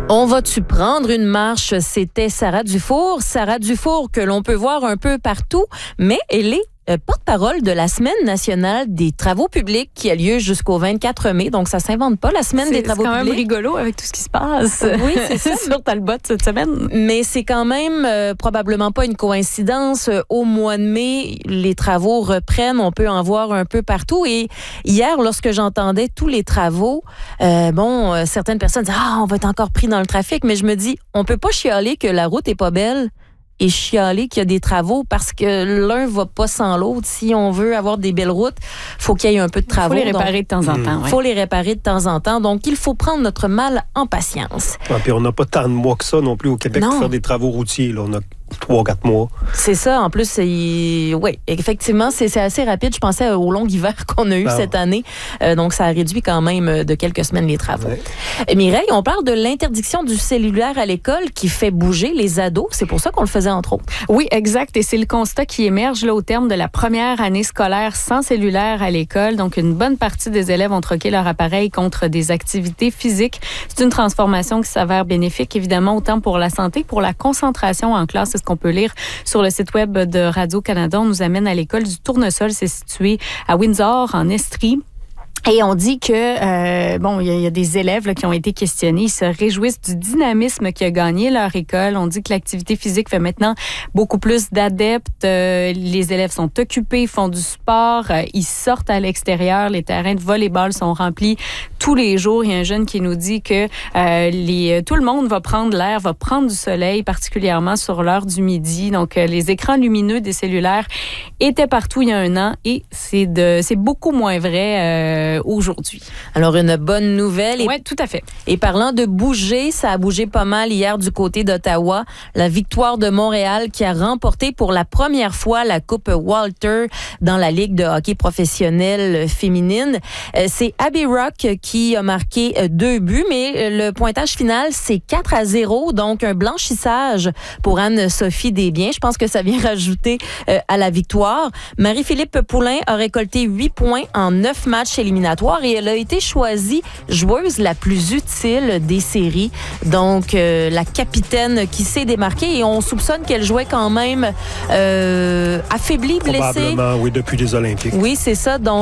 On va-tu prendre une marche? C'était Sarah Dufour. Sarah Dufour que l'on peut voir un peu partout, mais elle est porte-parole de la Semaine nationale des travaux publics qui a lieu jusqu'au 24 mai. Donc, ça s'invente pas, la Semaine des travaux publics. C'est quand même rigolo avec tout ce qui se passe. Oui, c'est ça. Sur Talbot cette semaine. Mais c'est quand même probablement pas une coïncidence. Au mois de mai, les travaux reprennent. On peut en voir un peu partout. Et hier, lorsque j'entendais tous les travaux, certaines personnes disaient « Ah, on va être encore pris dans le trafic ». Mais je me dis, on peut pas chialer que la route est pas belle et chialer qu'il y a des travaux parce que l'un va pas sans l'autre. Si on veut avoir des belles routes, faut qu'il y ait un peu de travaux. Il faut les réparer de temps en temps. Il faut les réparer de temps en temps. Donc, il faut prendre notre mal en patience. Ouais, puis on n'a pas tant de mois que ça non plus au Québec pour faire des travaux routiers. Là. On a 3-4 mois. C'est ça. En plus, oui, effectivement, c'est assez rapide. Je pensais au long hiver qu'on a eu cette année. Donc, ça a réduit quand même de quelques semaines les travaux. Ouais. Mireille, on parle de l'interdiction du cellulaire à l'école qui fait bouger les ados. C'est pour ça qu'on le faisait, entre autres. Oui, exact. Et c'est le constat qui émerge là, au terme de la première année scolaire sans cellulaire à l'école. Donc, une bonne partie des élèves ont troqué leur appareil contre des activités physiques. C'est une transformation qui s'avère bénéfique, évidemment, autant pour la santé que pour la concentration en classe. Ce qu'on peut lire sur le site web de Radio-Canada. On nous amène à l'école du Tournesol. C'est situé à Windsor, en Estrie. Et on dit que, il y a des élèves là, qui ont été questionnés. Ils se réjouissent du dynamisme qui a gagné leur école. On dit que l'activité physique fait maintenant beaucoup plus d'adeptes. Les élèves sont occupés, font du sport. Ils sortent à l'extérieur. Les terrains de volley-ball sont remplis tous les jours. Il y a un jeune qui nous dit que tout le monde va prendre l'air, va prendre du soleil, particulièrement sur l'heure du midi. Donc, les écrans lumineux des cellulaires étaient partout il y a un an et c'est beaucoup moins vrai aujourd'hui. Alors, une bonne nouvelle. Oui, tout à fait. Et parlant de bouger, ça a bougé pas mal hier du côté d'Ottawa. La victoire de Montréal qui a remporté pour la première fois la Coupe Walter dans la Ligue de hockey professionnelle féminine. C'est Abby Rock qui a marqué 2 buts, mais le pointage final, c'est 4-0, donc un blanchissage pour Anne-Sophie Desbiens. Je pense que ça vient rajouter à la victoire. Marie-Philippe Poulin a récolté 8 points en 9 matchs éliminatoires et elle a été choisie joueuse la plus utile des séries. Donc, la capitaine qui s'est démarquée et on soupçonne qu'elle jouait quand même affaiblie, blessée. Probablement, oui, depuis les Olympiques. Oui, c'est ça. Donc,